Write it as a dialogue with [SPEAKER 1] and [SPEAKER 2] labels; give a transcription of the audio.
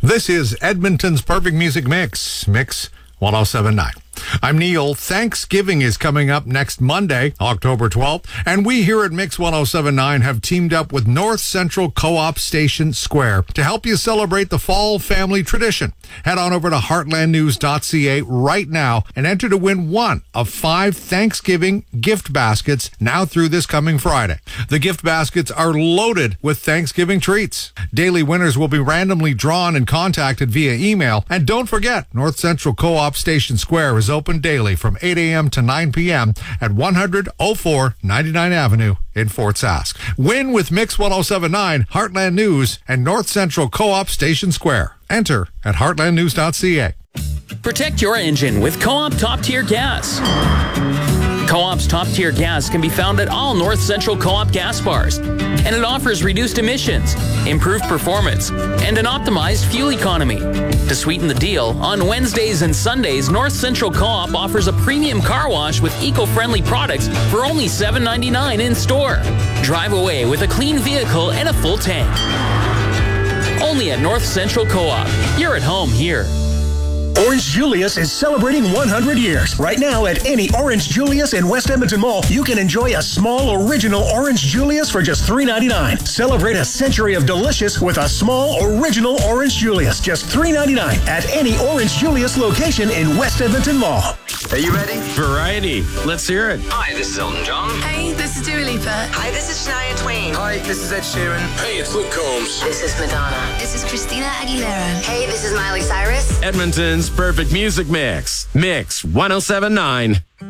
[SPEAKER 1] This is Edmonton's Perfect Music Mix, Mix 1079. I'm Neil. Thanksgiving is coming up next Monday, October 12th, and we here at Mix 1079 have teamed up with North Central Co-op Station Square to help you celebrate the fall family tradition. Head on over to heartlandnews.ca right now and enter to win one of 5 Thanksgiving gift baskets now through this coming Friday. The gift baskets are loaded with Thanksgiving treats. Daily winners will be randomly drawn and contacted via email. And don't forget, North Central Co-op Station Square is open daily from 8 a.m. to 9 p.m. at 100-04 99 Avenue in Fort Sask. Win with Mix 1079, Heartland News, and North Central Co-op Station Square. Enter at heartlandnews.ca.
[SPEAKER 2] Protect your engine with Co-op Top Tier Gas. Co-op's Top Tier Gas can be found at all North Central Co-op gas bars, and it offers reduced emissions, improved performance, and an optimized fuel economy. To sweeten the deal, on Wednesdays and Sundays, North Central Co-op offers a premium car wash with eco-friendly products for only $7.99 in store. Drive away with a clean vehicle and a full tank. Only at North Central Co-op. You're at home here.
[SPEAKER 3] Orange Julius is celebrating 100 years. Right now at any Orange Julius in West Edmonton Mall, you can enjoy a small original Orange Julius for just $3.99. Celebrate a century of delicious with a small original Orange Julius, just $3.99 at any Orange Julius location in West Edmonton Mall.
[SPEAKER 4] Are you ready?
[SPEAKER 5] Variety. Let's hear it.
[SPEAKER 4] Hi, this is Elton John.
[SPEAKER 6] Hey, this is Dua Lipa.
[SPEAKER 7] Hi, this is Shania Twain.
[SPEAKER 4] Hi, this is Ed Sheeran.
[SPEAKER 8] Hey, it's Luke Combs.
[SPEAKER 7] This is Madonna.
[SPEAKER 6] This is Christina Aguilera.
[SPEAKER 7] Hey, this is Miley Cyrus.
[SPEAKER 5] Edmonton's Perfect Music Mix. Mix 1079.